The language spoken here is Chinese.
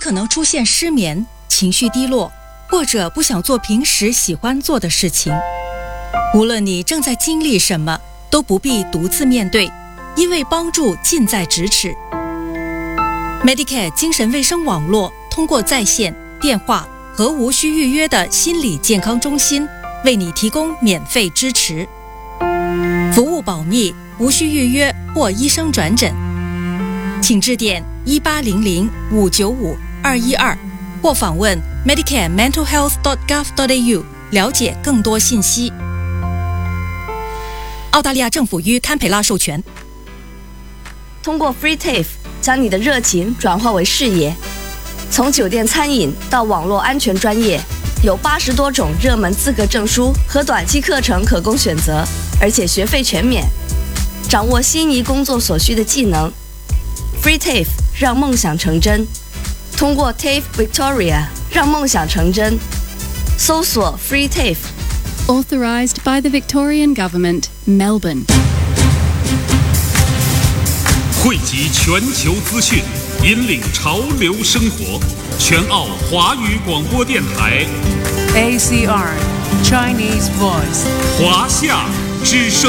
可能出现失眠、情绪低落，或者不想做平时喜欢做的事情。无论你正在经历什么，都不必独自面对，因为帮助近在咫尺。Medicare 精神卫生网络通过在线、电话和无需预约的心理健康中心，为你提供免费支持。服务保密，无需预约或医生转诊，请致电1800-595-212或访问 medicarementalhealth.gov.au 了解更多信息。澳大利亚政府于堪培拉授权。 通过 Free TAFE 将你的热情转化为事业，从酒店餐饮到网络安全专业，有80多种热门资格证书和短期课程可供选择，而且学费全免。掌握心仪工作所需的技能 ，Free TAFE 让梦想成真。通过 TAFE Victoria 让梦想成真。搜索 Free TAFE。Authorised by the Victorian Government, Melbourne。 汇集全球资讯，引领潮流生活。全澳华语广播电台 ACR Chinese Voice 华夏之声。